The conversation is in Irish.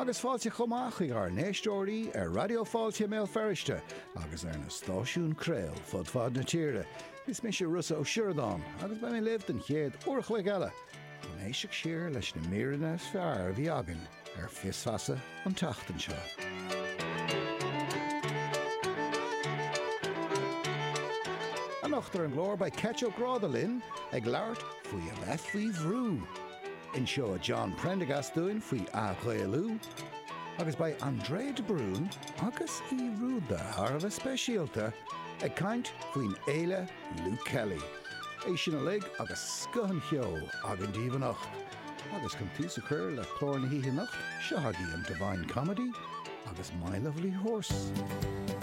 Agus fáilte chomach ag ar néistóirí ar Radio Fáilte Mail Ferriste agus ar na stáisiún Crail fud fad na tíre. Is mé sé Rusa ó Siúrdáin agus ba mé libh den chéad uirchla eile. An éisiach siar leis na míranna fear bhí agan ar fiosfasa an tachtan seo. An nachtar an glór by Ketcho Gradalin ag leart faoi a bheith faoi bhrú. In seo John Prendergast doin faoi a Ghaelú, agus by André de Brún agus I Rúda ar bheith speisialta ag caint faoin éile Lou Kelly. É sin a lig agus scohan cheo agan díomh nacht. Agus chun tús a chur le chlór na híthe nacht, seogadí an Divine Comedy agus My Lovely Horse.